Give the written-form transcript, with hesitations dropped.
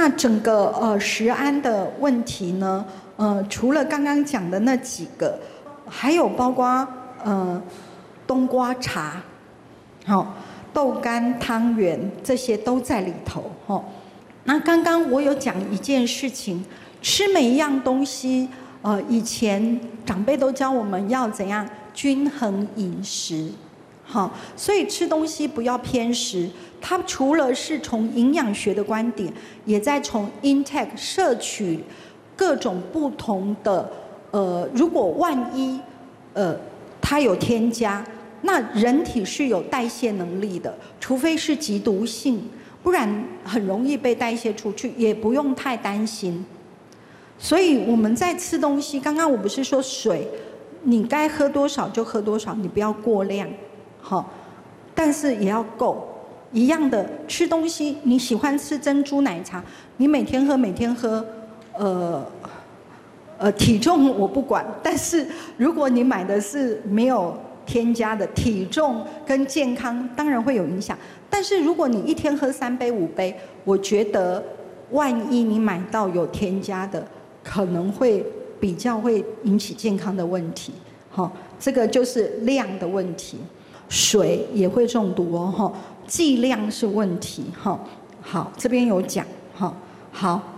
那整个食安的问题呢，除了刚刚讲的那几个，还有包括冬瓜茶，豆干、汤圆这些都在里头。那刚刚我有讲一件事情，吃每一样东西，以前长辈都教我们要怎样均衡饮食。所以吃东西不要偏食，它除了是从营养学的观点，也在从 intake 摄取各种不同的如果万一它有添加，那人体是有代谢能力的，除非是极毒性，不然很容易被代谢出去，也不用太担心。所以我们在吃东西，刚刚我不是说水，你该喝多少就喝多少，你不要过量。但是也要够。一样的，吃东西，你喜欢吃珍珠奶茶，你每天喝，体重我不管，但是如果你买的是没有添加的，体重跟健康当然会有影响。但是如果你一天喝3杯5杯，我觉得万一你买到有添加的，可能会比较会引起健康的问题。这个就是量的问题。水也会中毒哦，剂量是问题。好，这边有讲。好。